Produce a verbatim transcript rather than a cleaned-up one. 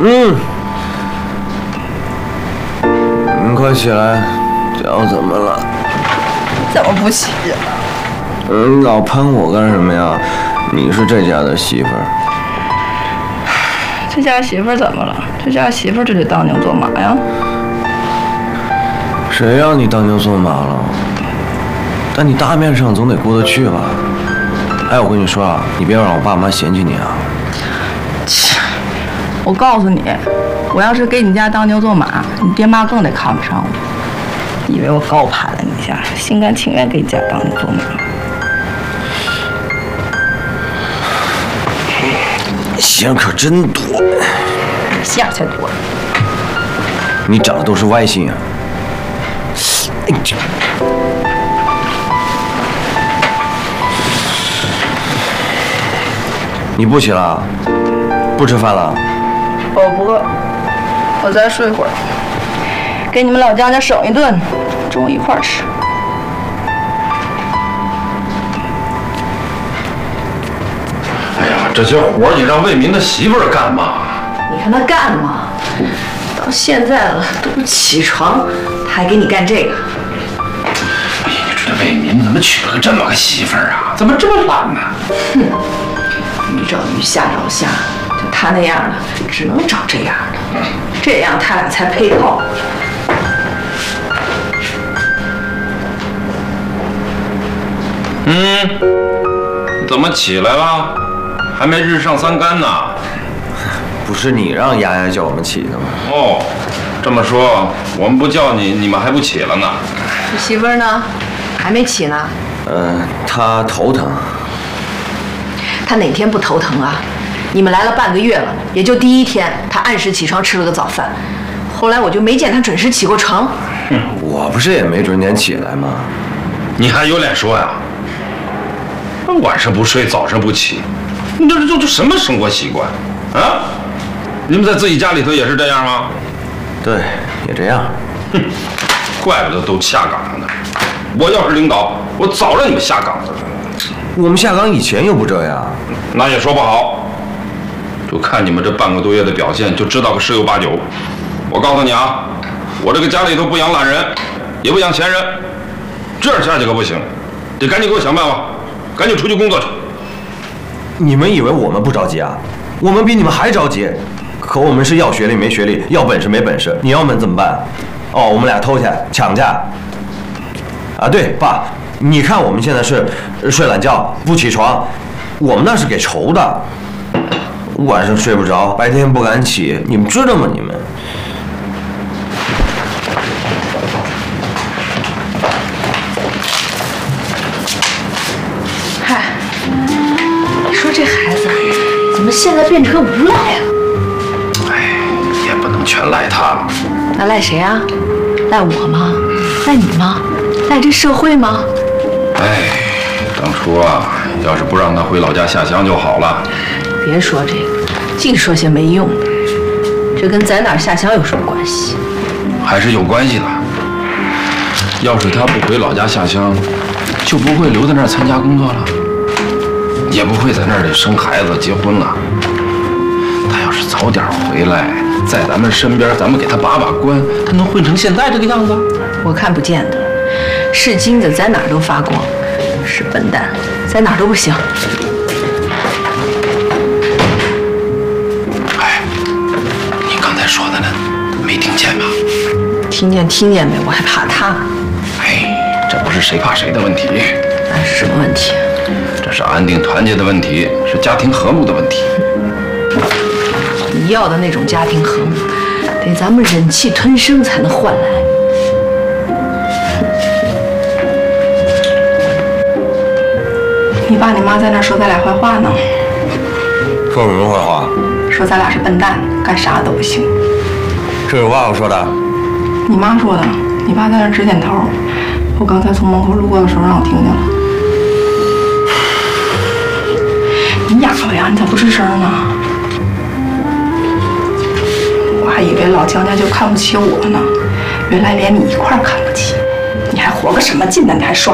嗯，你快起来，脚怎么了？ 怎么不起呀？ 嗯，你老喷我干什么呀？你是这家的媳妇儿。 这家媳妇儿怎么了？这家媳妇儿就得当牛做马呀？ 谁让你当牛做马了？但你大面上总得过得去吧？哎，我跟你说啊，你别让我爸妈嫌弃你啊！ 切！我告诉你，我要是给你家当牛做马，你爹妈更得看不上我。以为我高攀了你一下，心甘情愿给你家当牛做马。 馅可真多， 馅才多。 你长的都是歪心啊！哎，这。你不起了？不吃饭了？ 我不饿，我再睡会儿，给你们老姜家省一顿，中午一块儿吃。 哎呀，这些活你让为民的媳妇儿干嘛？ 你看他干嘛？到现在了都不起床，他还给你干这个。 哎呀，你说这为民怎么娶了个这么个媳妇儿啊？怎么这么懒呢？ 哼，鱼找鱼，虾找虾，就他那样的，只能找这样的，这样他俩才配套。 嗯，怎么起来了？还没日上三竿呢。 不是你让丫丫叫我们起的吗？ 哦，这么说，我们不叫你，你们还不起了呢？ 你媳妇儿呢？还没起呢。 呃，她头疼。 她哪天不头疼啊？你们来了半个月了，也就第一天，她按时起床吃了个早饭，后来我就没见她准时起过床。 我不是也没准点起来吗？ 你还有脸说呀？晚上不睡，早上不起，你这这这什么生活习惯啊？你们在自己家里头也是这样吗？ 对，也这样。 哼，怪不得都下岗了呢。我要是领导，我早让你们下岗了。 我们下岗以前又不这样。 那也说不好，就看你们这半个多月的表现，就知道个十有八九。我告诉你啊，我这个家里头不养懒人，也不养闲人，这样下去可不行，得赶紧给我想办法，赶紧出去工作去。 你们以为我们不着急啊？我们比你们还着急，可我们是要学历没学历，要本事没本事。你要我们怎么办？哦，我们俩偷去抢去。啊，对，爸，你看我们现在是睡懒觉不起床，我们那是给愁的，晚上睡不着，白天不敢起，你们知道吗？你们。 嗨，你说这孩子怎么现在变成个无赖了？ 哎，也不能全赖他。 那赖谁啊？赖我吗？赖你吗？赖这社会吗？ 哎，当初啊，要是不让他回老家下乡就好了。 别说这个，净说些没用的。这跟在哪儿下乡有什么关系？ 还是有关系的。要是他不回老家下乡，就不会留在那儿参加工作了，也不会在那里生孩子结婚了。他要是早点回来，在咱们身边，咱们给他把把关，他能混成现在这个样子？ 我看不见的。是金子在哪儿都发光，是笨蛋在哪儿都不行。 哎，你刚才说的呢，没听见吗？ 听见听见没？我还怕他。 哎，这不是谁怕谁的问题， 那是什么问题？ 这是安定团结的问题，是家庭和睦的问题。 你要的那种家庭和睦，得咱们忍气吞声才能换来。 你爸你妈在那儿说咱俩坏话呢。 说什么坏话？ 说咱俩是笨蛋，干啥都不行。 这有爸爸说的。 你妈说的。你爸在那儿直点头。我刚才从门口路过的时候让我听见了。你哑巴呀？你咋不吱声呢？我还以为老姜家就看不起我呢，原来连你一块儿看不起。你还活个什么劲呢？你还耍